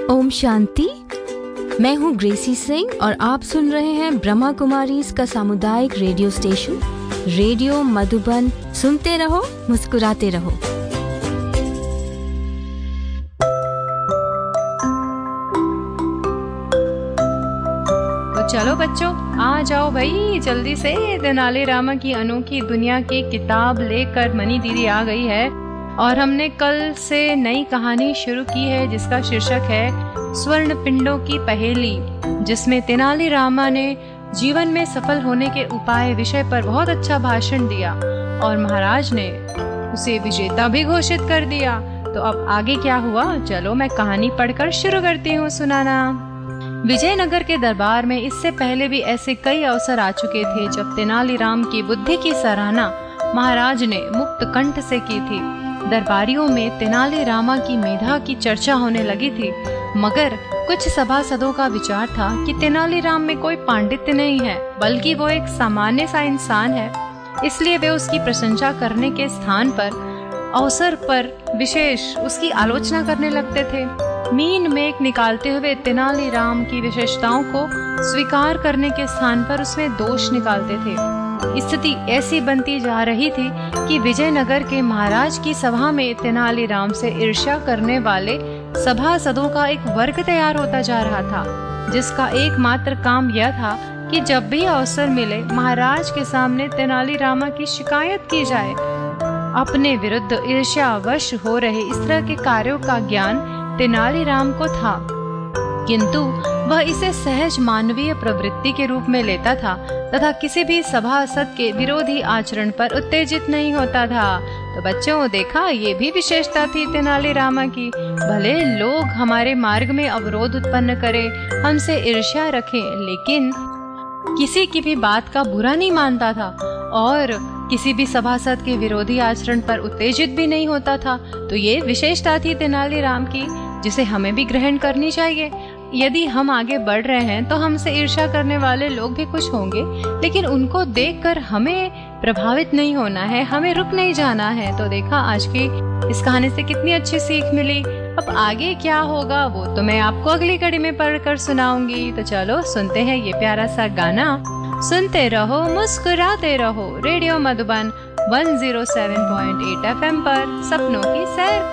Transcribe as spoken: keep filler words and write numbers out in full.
ओम शांति। मैं हूँ ग्रेसी सिंह और आप सुन रहे हैं ब्रह्मा कुमारीज का सामुदायिक रेडियो स्टेशन रेडियो मधुबन। सुनते रहो, मुस्कुराते रहो। तो चलो बच्चों, आ जाओ भाई जल्दी से। तेनालीरामा की अनोखी दुनिया की किताब लेकर मनी दीदी आ गई है और हमने कल से नई कहानी शुरू की है जिसका शीर्षक है स्वर्ण पिंडों की पहेली, जिसमें तेनालीरामा ने जीवन में सफल होने के उपाय विषय पर बहुत अच्छा भाषण दिया और महाराज ने उसे विजेता भी घोषित कर दिया। तो अब आगे क्या हुआ, चलो मैं कहानी पढ़कर शुरू करती हूँ सुनाना। विजयनगर के दरबार में इससे पहले भी ऐसे कई अवसर आ चुके थे जब तेनालीराम की बुद्धि की सराहना महाराज ने मुक्त कंठ से की थी। दरबारियों में तेनालीरामा की मेधा की चर्चा होने लगी थी, मगर कुछ सभासदों का विचार था कि तेनालीराम में कोई पांडित्य नहीं है, बल्कि वो एक सामान्य सा इंसान है। इसलिए वे उसकी प्रशंसा करने के स्थान पर अवसर पर विशेष उसकी आलोचना करने लगते थे। मीन मेख निकालते हुए तेनालीराम की विशेषताओं को स्वीकार करने के स्थान पर उसमें दोष निकालते थे। स्थिति ऐसी बनती जा रही थी कि विजयनगर के महाराज की सभा में तेनालीराम से ईर्ष्या करने वाले सभासदों का एक वर्ग तैयार होता जा रहा था, जिसका एकमात्र काम यह था कि जब भी अवसर मिले महाराज के सामने तेनालीरामा की शिकायत की जाए। अपने विरुद्ध ईर्ष्यावश हो रहे इस तरह के कार्यों का ज्ञान तेनालीराम को था, किंतु वह इसे सहज मानवीय प्रवृत्ति के रूप में लेता था तथा किसी भी सभासद के विरोधी आचरण पर उत्तेजित नहीं होता था। तो बच्चों, देखा, ये भी विशेषता थी तेनालीरामा की। भले लोग हमारे मार्ग में अवरोध उत्पन्न करें, हमसे ईर्ष्या रखें, लेकिन किसी की भी बात का बुरा नहीं मानता था और किसी भी सभासद के विरोधी आचरण पर उत्तेजित भी नहीं होता था। तो ये विशेषता थी तेनालीराम की, जिसे हमें भी ग्रहण करनी चाहिए। यदि हम आगे बढ़ रहे हैं तो हमसे ईर्ष्या करने वाले लोग भी कुछ होंगे, लेकिन उनको देखकर हमें प्रभावित नहीं होना है, हमें रुक नहीं जाना है। तो देखा, आज की इस कहानी से कितनी अच्छी सीख मिली। अब आगे क्या होगा वो तो मैं आपको अगली कड़ी में पढ़कर सुनाऊंगी। तो चलो सुनते हैं ये प्यारा सा गाना। सुनते रहो, मुस्कुराते रहो। Radio Madhuban one zero seven point eight F M पर सपनों की सैर